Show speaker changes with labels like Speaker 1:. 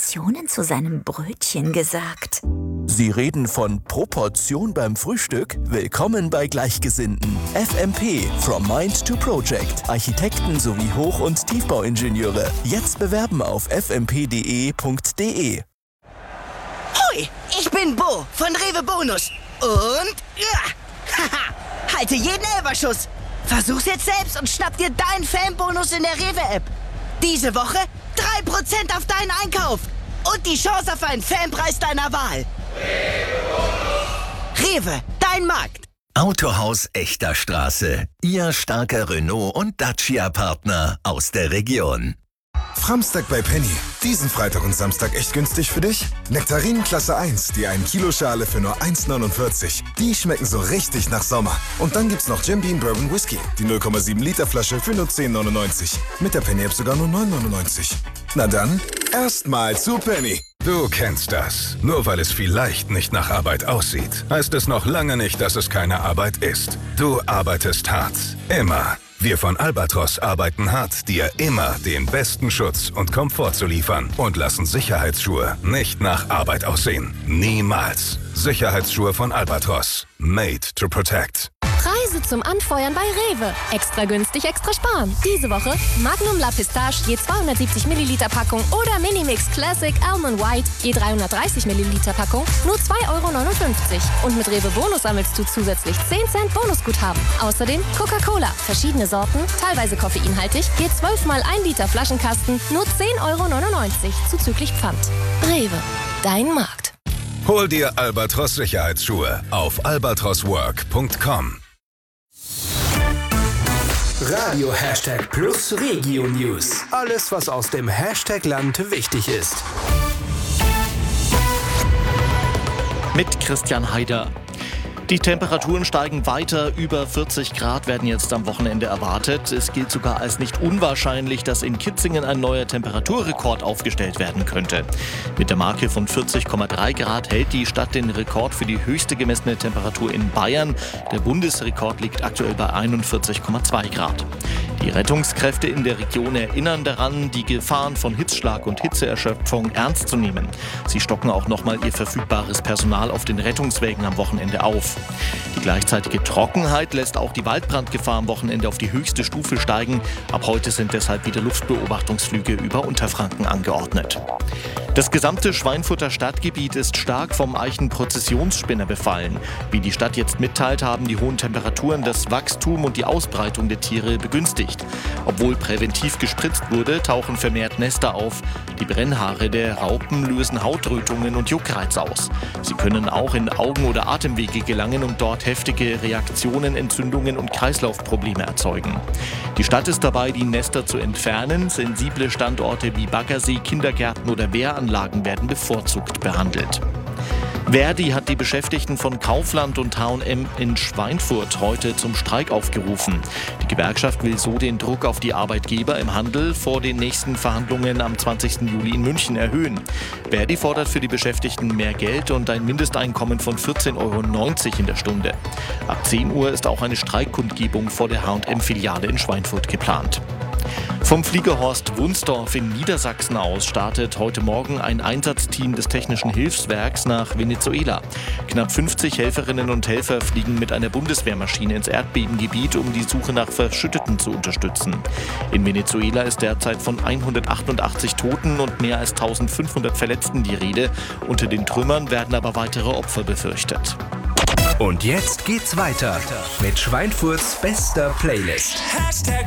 Speaker 1: Proportionen zu seinem Brötchen gesagt?
Speaker 2: Sie reden von Proportion beim Frühstück? Willkommen bei Gleichgesinnten. FMP, From Mind to Project. Architekten sowie Hoch- und Tiefbauingenieure. Jetzt bewerben auf fmp.de.
Speaker 3: Hoi, ich bin Bo von Rewe Bonus. Und halte jeden Elferschuss. Versuch's jetzt selbst und schnapp dir deinen Fanbonus in der Rewe-App. Diese Woche 3% auf deinen Einkauf. Und die Chance auf einen Fanpreis deiner Wahl. Rewe, dein Markt.
Speaker 4: Autohaus Echter Straße. Ihr starker Renault- und Dacia-Partner aus der Region.
Speaker 5: Framstag bei Penny. Diesen Freitag und Samstag echt günstig für dich? Nektarinen Klasse 1, die 1 Kilo Schale für nur 1,49. Die schmecken so richtig nach Sommer. Und dann gibt's noch Jim Beam Bourbon Whisky, die 0,7 Liter Flasche für nur 10,99. Mit der Penny App sogar nur 9,99. Na dann, erstmal zu Penny.
Speaker 6: Du kennst das. Nur weil es vielleicht nicht nach Arbeit aussieht, heißt es noch lange nicht, dass es keine Arbeit ist. Du arbeitest hart. Immer. Wir von Albatros arbeiten hart, dir immer den besten Schutz und Komfort zu liefern und lassen Sicherheitsschuhe nicht nach Arbeit aussehen. Niemals. Sicherheitsschuhe von Albatros. Made to protect.
Speaker 7: Preise zum Anfeuern bei Rewe. Extra günstig, extra sparen. Diese Woche Magnum La Pistache je 270 Milliliter Packung oder Minimix Classic Almond White je 330 Milliliter Packung nur 2,59 €. Und mit Rewe Bonus sammelst du zusätzlich 10 Cent Bonusguthaben. Außerdem Coca-Cola, verschiedene Sorten, teilweise koffeinhaltig, je 12 mal 1 Liter Flaschenkasten nur 10,99 € zuzüglich Pfand. Rewe, dein Markt.
Speaker 6: Hol dir Albatros Sicherheitsschuhe auf albatroswork.com.
Speaker 8: Radio Hashtag Plus Regio News. Alles, was aus dem Hashtag-Land wichtig ist.
Speaker 9: Mit Christian Haider. Die Temperaturen steigen weiter, über 40 Grad werden jetzt am Wochenende erwartet. Es gilt sogar als nicht unwahrscheinlich, dass in Kitzingen ein neuer Temperaturrekord aufgestellt werden könnte. Mit der Marke von 40,3 Grad hält die Stadt den Rekord für die höchste gemessene Temperatur in Bayern. Der Bundesrekord liegt aktuell bei 41,2 Grad. Die Rettungskräfte in der Region erinnern daran, die Gefahren von Hitzschlag und Hitzeerschöpfung ernst zu nehmen. Sie stocken auch nochmal ihr verfügbares Personal auf den Rettungswägen am Wochenende auf. Die gleichzeitige Trockenheit lässt auch die Waldbrandgefahr am Wochenende auf die höchste Stufe steigen. Ab heute sind deshalb wieder Luftbeobachtungsflüge über Unterfranken angeordnet. Das gesamte Schweinfurter Stadtgebiet ist stark vom Eichenprozessionsspinner befallen. Wie die Stadt jetzt mitteilt, haben die hohen Temperaturen das Wachstum und die Ausbreitung der Tiere begünstigt. Obwohl präventiv gespritzt wurde, tauchen vermehrt Nester auf. Die Brennhaare der Raupen lösen Hautrötungen und Juckreiz aus. Sie können auch in Augen- oder Atemwege gelangen und dort heftige Reaktionen, Entzündungen und Kreislaufprobleme erzeugen. Die Stadt ist dabei, die Nester zu entfernen. Sensible Standorte wie Baggersee, Kindergärten oder Wehranlagen werden bevorzugt behandelt. Verdi hat die Beschäftigten von Kaufland und H&M in Schweinfurt heute zum Streik aufgerufen. Die Gewerkschaft will so den Druck auf die Arbeitgeber im Handel vor den nächsten Verhandlungen am 20. Juli in München erhöhen. Verdi fordert für die Beschäftigten mehr Geld und ein Mindesteinkommen von 14,90 € in der Stunde. Ab 10 Uhr ist auch eine Streikkundgebung vor der H&M-Filiale in Schweinfurt geplant. Vom Fliegerhorst Wunsdorf in Niedersachsen aus startet heute Morgen ein Einsatzteam des Technischen Hilfswerks nach Venezuela. Knapp 50 Helferinnen und Helfer fliegen mit einer Bundeswehrmaschine ins Erdbebengebiet, um die Suche nach Verschütteten zu unterstützen. In Venezuela ist derzeit von 188 Toten und mehr als 1500 Verletzten die Rede. Unter den Trümmern werden aber weitere Opfer befürchtet.
Speaker 8: Und jetzt geht's weiter mit Schweinfurts bester Playlist.
Speaker 10: Hashtag